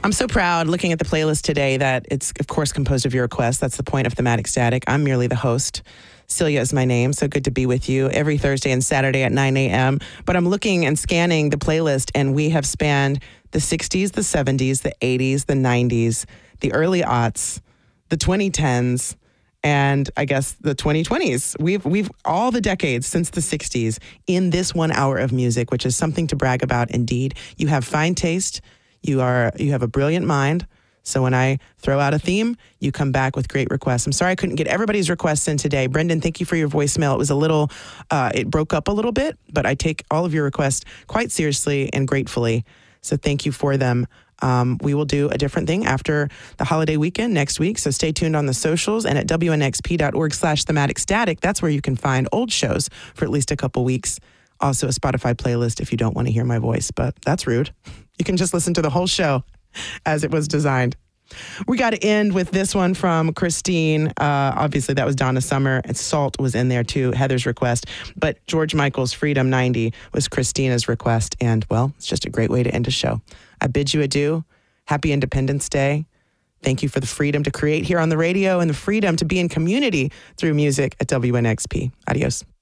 I'm so proud looking at the playlist today that it's, of course, composed of your requests. That's the point of Thematic Static. I'm merely the host. Celia is my name. So good to be with you every Thursday and Saturday at 9 a.m. But I'm looking and scanning the playlist, and we have spanned the 60s, the 70s, the 80s, the 90s, the early aughts, the 2010s, and I guess the 2020s. We've all the decades since the 60s in this 1 hour of music, which is something to brag about indeed. You have fine taste. You have a brilliant mind. So when I throw out a theme, you come back with great requests. I'm sorry I couldn't get everybody's requests in today. Brendan, thank you for your voicemail. It was a little, it broke up a little bit, but I take all of your requests quite seriously and gratefully. So thank you for them. We will do a different thing after the holiday weekend next week. So stay tuned on the socials and at wnxp.org/thematicstatic. That's where you can find old shows for at least a couple weeks. Also a Spotify playlist if you don't want to hear my voice, but that's rude. You can just listen to the whole show as it was designed. We got to end with this one from Christine. Obviously, that was Donna Summer, and Salt was in there too, Heather's request. But George Michael's Freedom 90 was Christina's request. And, well, it's just a great way to end a show. I bid you adieu. Happy Independence Day. Thank you for the freedom to create here on the radio and the freedom to be in community through music at WNXP. Adios.